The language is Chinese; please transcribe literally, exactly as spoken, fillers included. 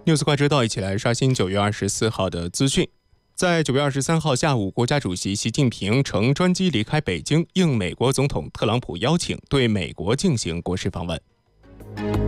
News 快知道，一起来刷新九月二十四号的资讯。在九月二十三号下午，国家主席习近平乘专机离开北京，应美国总统特朗普邀请，对美国进行国事访问。